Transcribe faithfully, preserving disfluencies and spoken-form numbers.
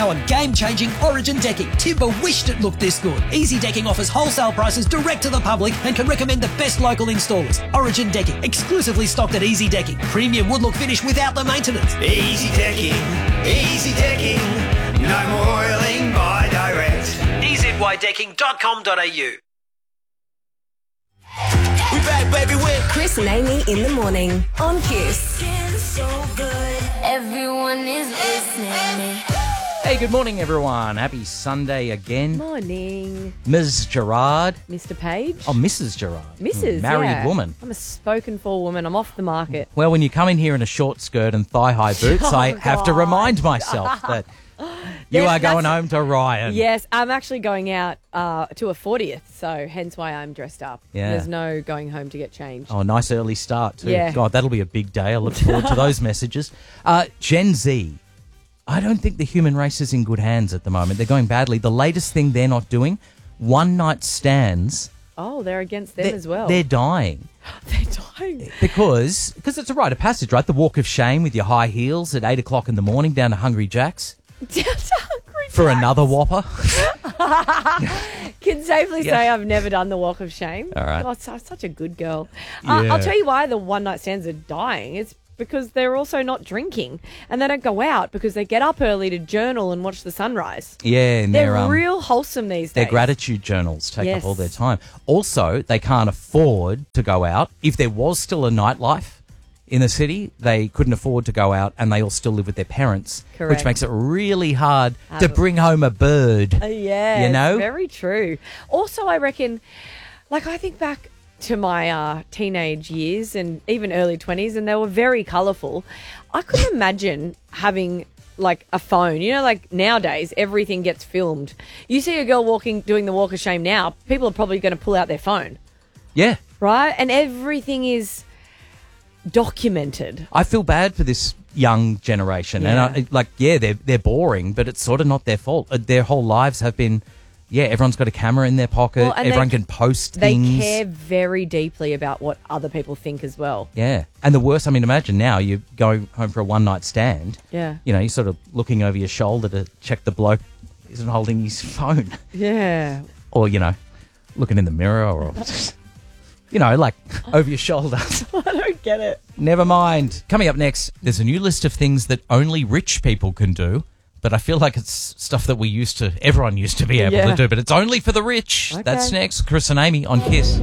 on game-changing Origin decking. Timber wished it looked this good. Easy Decking offers wholesale prices direct to the public and can recommend the best local installers. Origin Decking, exclusively stocked at Easy Decking. Premium wood-look finish without the maintenance. Easy Decking, Easy Decking, no more oiling by direct. e z y decking dot com dot a u. We back, baby, with Chris and Amy in the morning on Kiss. So good, everyone is listening. Hey, good morning, everyone. Happy Sunday again. Morning, Miz Gerard. Mister Page. Oh, Missus Gerard. Missus Married yeah. woman. I'm a spoken for woman. I'm off the market. Well, when you come in here in a short skirt and thigh-high boots, Oh, I have to God. remind myself that you Yes, are going that's- home to Ryan. Yes, I'm actually going out uh, to a fortieth, so hence why I'm dressed up. Yeah. There's no going home to get changed. Oh, nice early start, too. Yeah. God, that'll be a big day. I look forward to those messages. Uh, Gen Z. I don't think the human race is in good hands at the moment. They're going badly. The latest thing they're not doing, one-night stands. Oh, they're against them They're, as well. they're dying. They're dying. Because because it's a rite of passage, right? The walk of shame with your high heels at eight o'clock in the morning down to Hungry Jack's Down to Hungry for Jack's. another Whopper. Can safely Yeah. say I've never done the walk of shame. All right. Oh, so- such a good girl. Uh, Yeah. I'll tell you why the one night stands are dying. It's because they're also not drinking and they don't go out because they get up early to journal and watch the sunrise. Yeah, and They're they're um, real wholesome these their days. gratitude journals take Yes. up all their time. Also, they can't afford to go out. If there was still a nightlife in the city, they couldn't afford to go out, and they all still live with their parents, Correct. which makes it really hard to Have- bring home a bird. Uh, yeah, you know. it's very true. Also, I reckon, like I think back to my uh, teenage years and even early twenties, and they were very colourful. I couldn't imagine having like a phone. You know, like nowadays everything gets filmed. You see a girl walking doing the walk of shame now, people are probably going to pull out their phone, Yeah. right? And everything is documented. I feel bad for this young generation, Yeah. and I, like, yeah, they're they're boring, but it's sort of not their fault. Uh, Their whole lives have been, yeah, everyone's got a camera in their pocket. Well, and everyone they- can post They things. care very deeply about what other people think as well. Yeah, and the worst, I mean, imagine now you go home for a one night stand. Yeah. You know, you're sort of looking over your shoulder to check the bloke isn't holding his phone, Yeah. or you know, looking in the mirror, or you know, like over your shoulder. I don't get it. Never mind. Coming up next, there's a new list of things that only rich people can do, but I feel like it's stuff that we used to, everyone used to be able Yeah. to do, but it's only for the rich. Okay. That's next. Chris and Amy on Kiss.